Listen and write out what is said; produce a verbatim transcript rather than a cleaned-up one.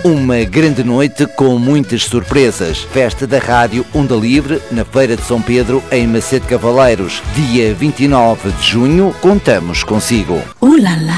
Uma grande noite com muitas surpresas. Festa da Rádio Onda Livre na Feira de São Pedro, em Macedo Cavaleiros. Dia vinte e nove de junho, contamos consigo. Uh, lá, lá.